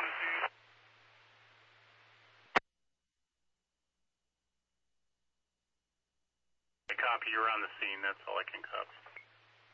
the scene. I copy, you're on the scene, that's all I can copy.